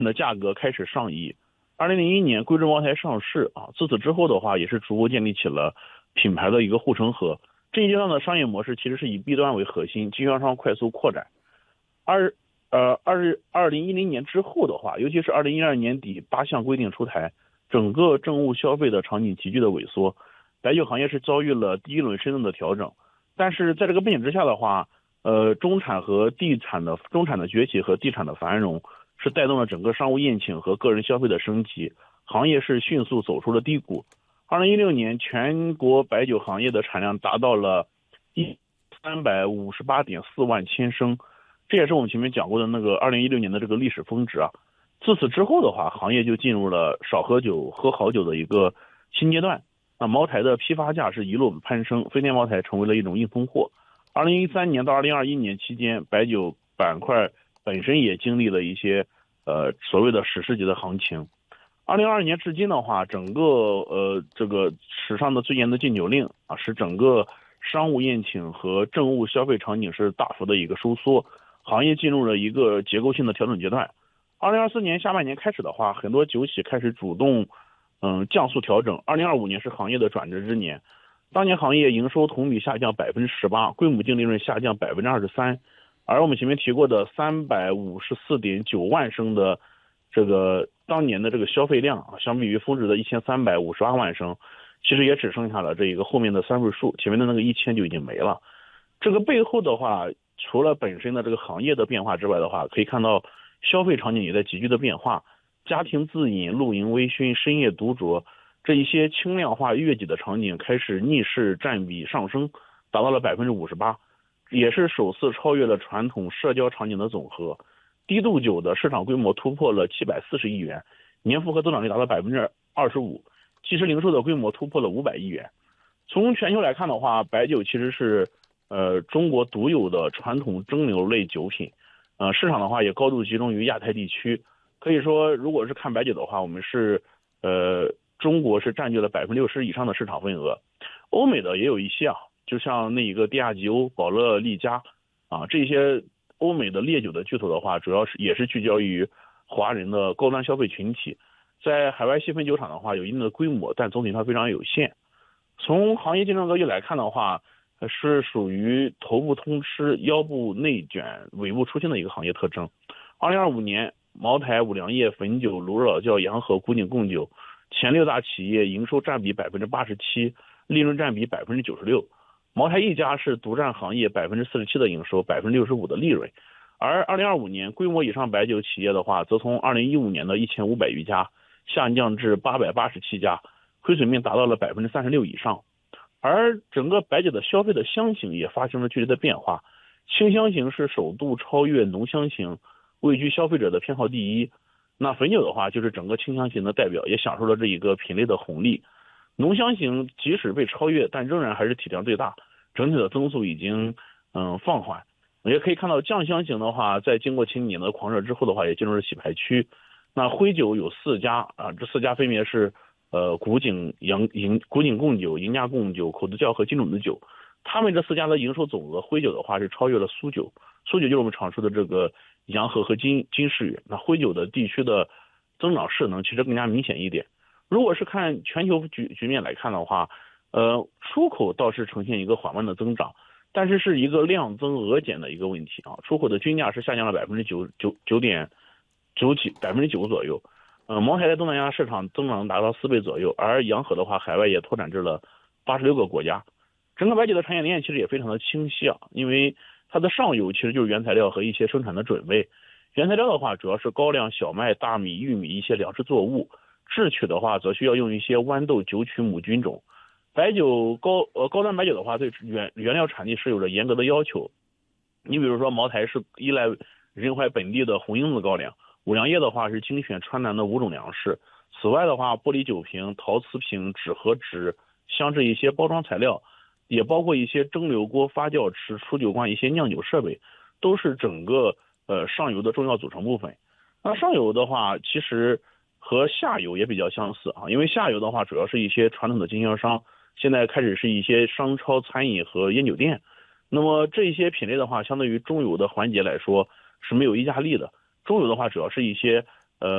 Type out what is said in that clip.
的价格开始上移。2001年贵州茅台上市自此之后的话，也是逐步建立起了品牌的一个护城河。这一阶段的商业模式其实是以 B 端为核心，经销商快速扩展。2010年之后的话，尤其是2012年底8项规定出台，整个政务消费的场景急剧的萎缩，白酒行业是遭遇了第一轮深度的调整。但是在这个背景之下的话，中产的崛起和地产的繁荣是带动了整个商务宴请和个人消费的升级，行业是迅速走出了低谷。2016年全国白酒行业的产量达到了358.4万千升，这也是我们前面讲过的那个2016年的这个历史峰值啊。自此之后的话，行业就进入了少喝酒喝好酒的一个新阶段。那茅台的批发价是一路攀升，飞天茅台成为了一种硬通货。2013年到2021年期间，白酒板块本身也经历了一些所谓的史诗级的行情。2022年至今的话，整个这个史上的最严的禁酒令使整个商务宴请和政务消费场景是大幅的一个收缩，行业进入了一个结构性的调整阶段。2024年下半年开始的话，很多酒企开始主动降速调整。2025年是行业的转折之年，当年行业营收同比下降18%，规模净利润下降23%，而我们前面提过的354.9万升的这个当年的这个消费量相比于峰值的1358万升，其实也只剩下了这一个后面的3位数，前面的那个1000就已经没了。这个背后的话，除了本身的这个行业的变化之外的话，可以看到消费场景也在急剧的变化，家庭自饮、露营微醺、深夜独酌这一些轻量化悦己的场景开始逆势占比上升，达到了58%，也是首次超越了传统社交场景的总和。低度酒的市场规模突破了740亿元，年复合增长率达到25%，即时零售的规模突破了500亿元。从全球来看的话，白酒其实是中国独有的传统蒸馏类酒品，市场的话也高度集中于亚太地区。可以说，如果是看白酒的话，我们是中国是占据了60%以上的市场份额。欧美的也有一些就像那一个帝亚吉欧、宝乐利佳这些欧美的烈酒的巨头的话，主要也是聚焦于华人的高端消费群体，在海外细分酒厂的话有一定的规模，但总体上非常有限。从行业竞争格局来看的话，是属于头部通吃、腰部内卷、尾部出清的一个行业特征。2025年，茅台、五粮液、汾酒、鲁老窖、洋河、古井贡酒前6大企业营收占比87%，利润占比96%。茅台一家是独占行业47%的营收，65%的利润。而2025年规模以上白酒企业的话，则从2015年的1500余家下降至887家，亏损面达到了36%以上。而整个白酒的消费的香型也发生了剧烈的变化，清香型是首度超越浓香型，位居消费者的偏好第一。那汾酒的话就是整个清香型的代表，也享受了这一个品类的红利。浓香型即使被超越，但仍然还是体量最大，整体的增速已经放缓。也可以看到酱香型的话，在经过前几年的狂热之后的话，也进入了洗牌区。那徽酒有4家这4家分别是古井贡酒、赢家贡酒、口子窖和金种子酒。他们这4家的营收总额，徽酒的话是超越了苏酒，苏酒就是我们常说的这个洋河和金世远。那徽酒的地区的增长势能其实更加明显一点。如果是看全球局面来看的话，出口倒是呈现一个缓慢的增长，但是一个量增额减的一个问题出口的均价是下降了9.9%左右。茅台在东南亚市场增长达到4倍左右，而洋河的话，海外也拓展至了86个国家。整个白酒的产业链其实也非常的清晰因为它的上游其实就是原材料和一些生产的准备。原材料的话，主要是高粱、小麦、大米、玉米一些粮食作物。制曲的话，则需要用一些豌豆、酒曲、母菌种。白酒高端白酒的话，对原料产地是有着严格的要求。你比如说，茅台是依赖仁怀本地的红缨子高粱，五粮液的话是精选川南的5种粮食。此外的话，玻璃酒瓶、陶瓷瓶、纸和纸镶制一些包装材料，也包括一些蒸馏锅、发酵池、储酒罐一些酿酒设备，都是整个上游的重要组成部分。那上游的话，其实和下游也比较相似因为下游的话主要是一些传统的经销商，现在开始是一些商超、餐饮和烟酒店。那么这些品类的话，相对于中游的环节来说是没有溢价力的。中游的话主要是一些